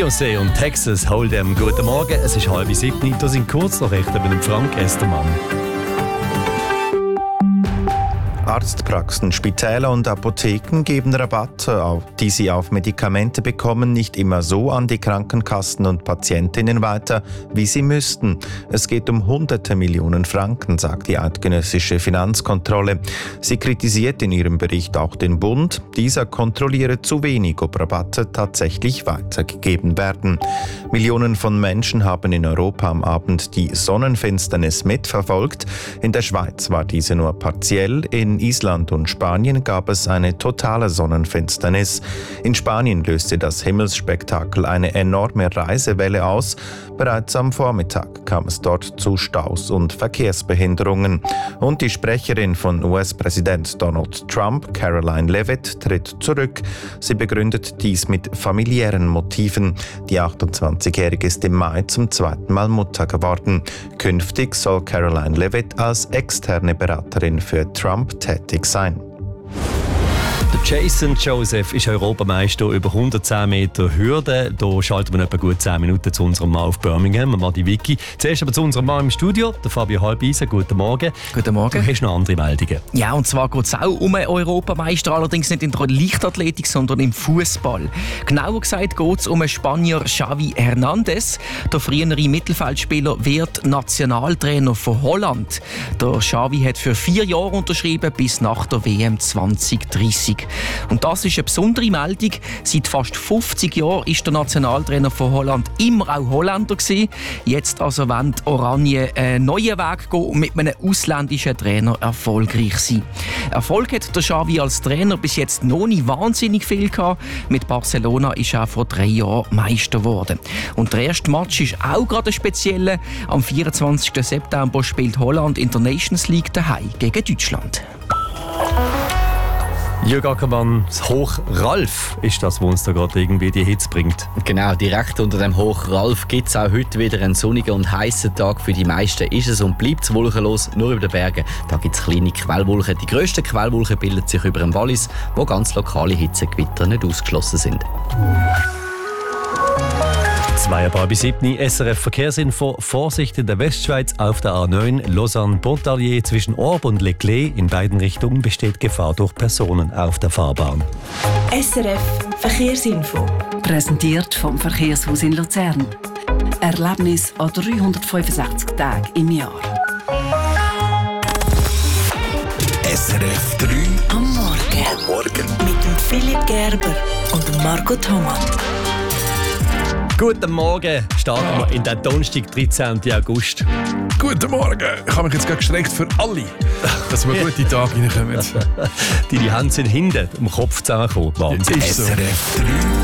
Beyoncé und Texas Hold'em. Guten Morgen, es ist 6:30. Da sind Kurznachrichten mit dem Frank Estermann. Arztpraxen, Spitäler und Apotheken geben Rabatte, die sie auf Medikamente bekommen, nicht immer so an die Krankenkassen und Patientinnen weiter, wie sie müssten. Es geht um hunderte Millionen Franken, sagt die eidgenössische Finanzkontrolle. Sie kritisiert in ihrem Bericht auch den Bund. Dieser kontrolliere zu wenig, ob Rabatte tatsächlich weitergegeben werden. Millionen von Menschen haben in Europa am Abend die Sonnenfinsternis mitverfolgt. In der Schweiz war diese nur partiell. In Island und Spanien gab es eine totale Sonnenfinsternis. In Spanien löste das Himmelsspektakel eine enorme Reisewelle aus. Bereits am Vormittag kam es dort zu Staus und Verkehrsbehinderungen. Und die Sprecherin von US-Präsident Donald Trump, Caroline Leavitt, tritt zurück. Sie begründet dies mit familiären Motiven. Die 28-Jährige ist im Mai zum zweiten Mal Mutter geworden. Künftig soll Caroline Leavitt als externe Beraterin für Trump tätig sein. Jason Joseph ist Europameister über 110 Meter Hürde. Da schalten wir etwa gut 10 Minuten zu unserem Mann auf Birmingham, Madi Vicky. Zuerst aber zu unserem Mann im Studio, der Fabio Halbeisen. Guten Morgen. Guten Morgen. Du hast noch andere Meldungen. Ja, und zwar geht es auch um einen Europameister, allerdings nicht in der Leichtathletik, sondern im Fußball. Genauer gesagt geht es um den Spanier Xavi Hernández. Der frühere Mittelfeldspieler wird Nationaltrainer von Holland. Der Xavi hat für 4 Jahre unterschrieben, bis nach der WM 2030. Und das ist eine besondere Meldung. Seit fast 50 Jahren ist der Nationaltrainer von Holland immer auch Holländer gewesen. Jetzt also wollen die Oranien einen neuen Weg gehen und mit einem ausländischen Trainer erfolgreich sein. Erfolg hat der Xavi als Trainer bis jetzt noch nicht wahnsinnig viel gehabt. Mit Barcelona ist er vor 3 Jahren Meister geworden. Und der erste Match ist auch gerade ein spezieller. Am 24. September spielt Holland in der Nations League daheim gegen Deutschland. Jürg Ackermann, das Hoch Ralf ist das, was uns da gerade irgendwie die Hitze bringt. Genau, direkt unter dem Hoch Ralf gibt es auch heute wieder einen sonnigen und heißen Tag. Für die meisten ist es und bleibt es wolkenlos, nur über den Bergen. Da gibt es kleine Quellwolken. Die grössten Quellwolken bilden sich über dem Wallis, wo ganz lokale Hitzegewitter nicht ausgeschlossen sind. 6:30 SRF Verkehrsinfo. Vorsicht in der Westschweiz auf der A9 Lausanne-Pontarlier zwischen Orb und Leclerc. In beiden Richtungen besteht Gefahr durch Personen auf der Fahrbahn. SRF Verkehrsinfo. Präsentiert vom Verkehrshaus in Luzern. Erlebnis an 365 Tagen im Jahr. SRF 3 Am Morgen. Mit dem Philipp Gerber und dem Marco Thomas. Guten Morgen, starten wir in den Donnerstag, 13. August. Guten Morgen. Ich habe mich jetzt gerade gestreckt für alle, dass wir gute Tage reinkommen. Deine Hände sind hinten am Kopf zusammengekommen. Wahnsinn. SRF 3